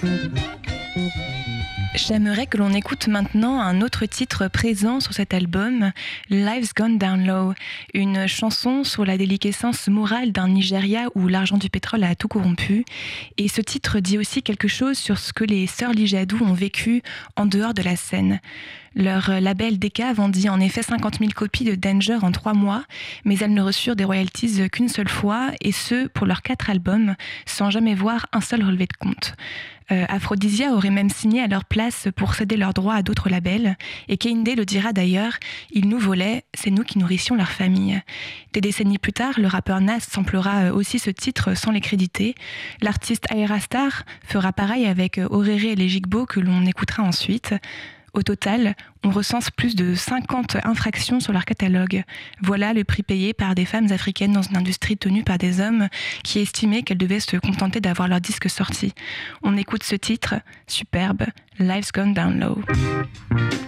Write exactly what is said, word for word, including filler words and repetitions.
J'aimerais que l'on écoute maintenant un autre titre présent sur cet album, Life's Gone Down Low, une chanson sur la déliquescence morale d'un Nigeria où l'argent du pétrole a tout corrompu. Et ce titre dit aussi quelque chose sur ce que les sœurs Lijadou ont vécu en dehors de la scène. Leur label Decca vendit en effet cinquante mille copies de Danger en trois mois, mais elles ne reçurent des royalties qu'une seule fois, et ce, pour leurs quatre albums, sans jamais voir un seul relevé de compte. Euh, Aphrodisia aurait même signé à leur place pour céder leurs droits à d'autres labels, et Kehinde le dira d'ailleurs, ils nous volaient, c'est nous qui nourrissions leur famille. Des décennies plus tard, le rappeur Nas samplera aussi ce titre sans les créditer. L'artiste Ayra Starr fera pareil avec Orere et les Jigbo que l'on écoutera ensuite. Au total, on recense plus de cinquante infractions sur leur catalogue. Voilà le prix payé par des femmes africaines dans une industrie tenue par des hommes qui estimaient qu'elles devaient se contenter d'avoir leur disque sorti. On écoute ce titre, superbe, Life's Gone Down Low.